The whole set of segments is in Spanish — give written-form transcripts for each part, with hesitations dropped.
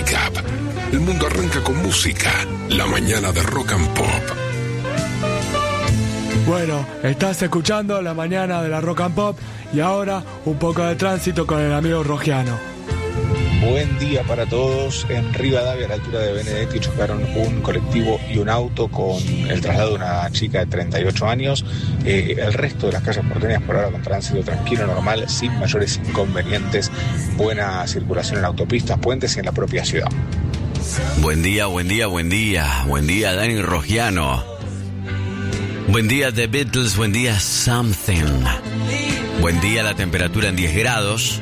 Cup. El mundo arranca con música. La mañana de Rock and Pop. Bueno, estás escuchando La Mañana de la Rock and Pop y ahora un poco de tránsito con el amigo Rogiano. Buen día para todos. En Rivadavia, a la altura de Benedetti, chocaron un colectivo y un auto con el traslado de una chica de 38 años. El resto de las calles porteñas por ahora con tránsito tranquilo, normal, sin mayores inconvenientes. Buena circulación en autopistas, puentes y en la propia ciudad. Buen día, buen día, buen día. Buen día, Dani Rogiano. Buen día, The Beatles. Buen día, Something. Buen día, la temperatura en 10 grados.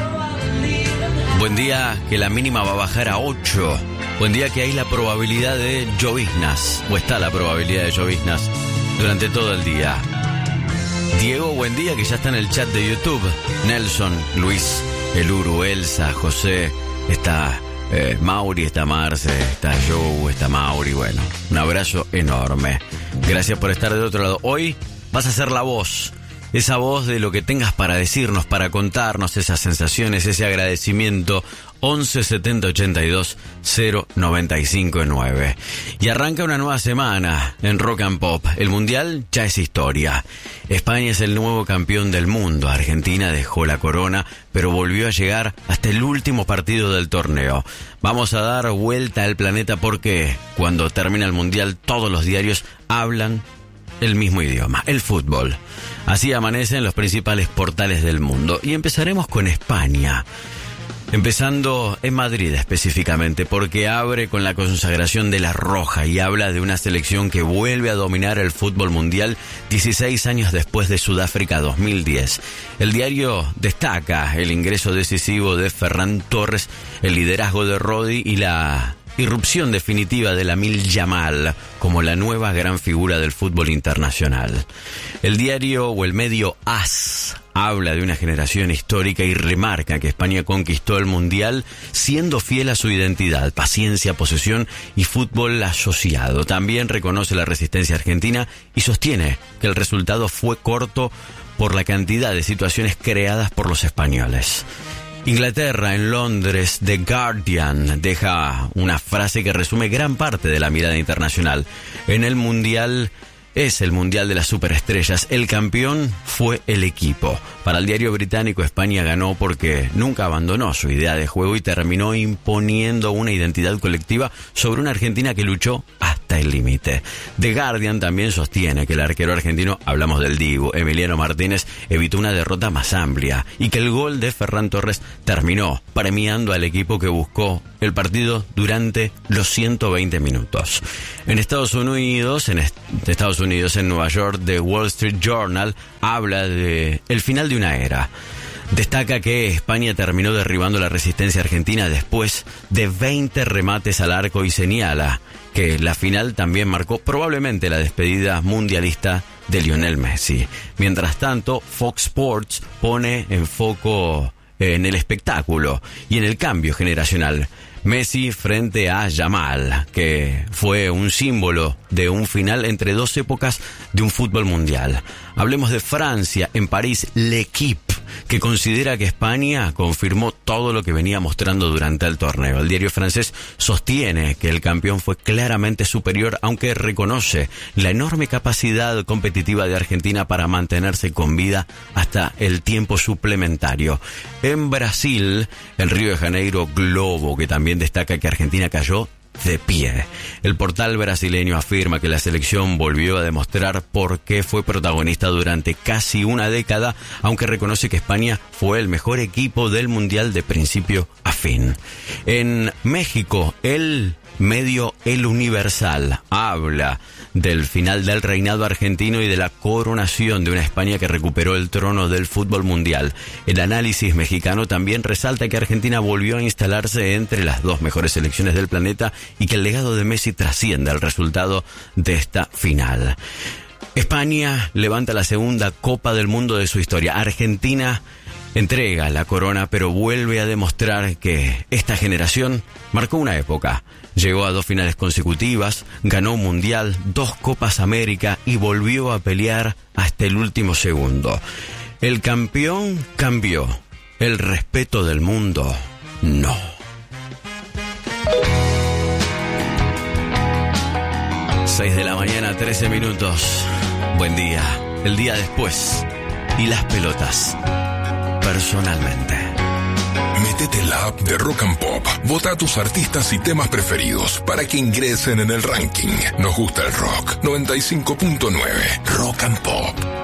Buen día, que la mínima va a bajar a 8. Buen día, que hay la probabilidad de lloviznas, o está la probabilidad de lloviznas durante todo el día. Diego, buen día, que ya está en el chat de YouTube. Nelson, Luis, Eluru, Elsa, José, está Mauri, está Marce, está Joe, está Mauri. Bueno, un abrazo enorme. Gracias por estar del otro lado. Hoy vas a ser la voz. Esa voz de lo que tengas para decirnos, para contarnos esas sensaciones, ese agradecimiento. 11 70 82 095 9. Y arranca una nueva semana en Rock and Pop. El Mundial ya es historia. España es el nuevo campeón del mundo. Argentina dejó la corona, pero volvió a llegar hasta el último partido del torneo. Vamos a dar vuelta al planeta porque cuando termina el Mundial todos los diarios hablan el mismo idioma, el fútbol. Así amanecen los principales portales del mundo. Y empezaremos con España. Empezando en Madrid específicamente, porque abre con la consagración de la Roja y habla de una selección que vuelve a dominar el fútbol mundial 16 años después de Sudáfrica 2010. El diario destaca el ingreso decisivo de Ferran Torres, el liderazgo de Rodri y la irrupción definitiva de Lamine Yamal como la nueva gran figura del fútbol internacional. El diario o el medio AS habla de una generación histórica y remarca que España conquistó el Mundial siendo fiel a su identidad, paciencia, posesión y fútbol asociado. También reconoce la resistencia argentina y sostiene que el resultado fue corto por la cantidad de situaciones creadas por los españoles. Inglaterra, en Londres, The Guardian deja una frase que resume gran parte de la mirada internacional. En el Mundial es el Mundial de las superestrellas. El campeón fue el equipo. Para el diario británico, España ganó porque nunca abandonó su idea de juego y terminó imponiendo una identidad colectiva sobre una Argentina que luchó hasta el límite. The Guardian también sostiene que el arquero argentino, hablamos del Dibu, Emiliano Martínez, evitó una derrota más amplia y que el gol de Ferran Torres terminó premiando al equipo que buscó el partido durante los 120 minutos. En Estados Unidos, en Nueva York, The Wall Street Journal habla de el final de una era. Destaca que España terminó derribando la resistencia argentina después de 20 remates al arco y señala que la final también marcó probablemente la despedida mundialista de Lionel Messi. Mientras tanto, Fox Sports pone en foco en el espectáculo y en el cambio generacional. Messi frente a Yamal, que fue un símbolo de un final entre dos épocas de un fútbol mundial. Hablemos de Francia, en París, L'Équipe, que considera que España confirmó todo lo que venía mostrando durante el torneo. El diario francés sostiene que el campeón fue claramente superior, aunque reconoce la enorme capacidad competitiva de Argentina para mantenerse con vida hasta el tiempo suplementario. En Brasil, el Río de Janeiro Globo, que también destaca que Argentina cayó de pie. El portal brasileño afirma que la selección volvió a demostrar por qué fue protagonista durante casi una década, aunque reconoce que España fue el mejor equipo del Mundial de principio a fin. En México, el medio El Universal habla del final del reinado argentino y de la coronación de una España que recuperó el trono del fútbol mundial. El análisis mexicano también resalta que Argentina volvió a instalarse entre las dos mejores selecciones del planeta y que el legado de Messi trasciende el resultado de esta final. España levanta la segunda Copa del Mundo de su historia. Argentina entrega la corona, pero vuelve a demostrar que esta generación marcó una época. Llegó a 2 finales consecutivas, ganó un mundial, 2 Copas América y volvió a pelear hasta el último segundo. El campeón cambió, el respeto del mundo no. 6 de la mañana, 13 minutos. Buen día. El día después. Y las pelotas. Personalmente. Métete en la app de Rock and Pop. Vota a tus artistas y temas preferidos para que ingresen en el ranking. Nos gusta el rock. 95.9. Rock and Pop.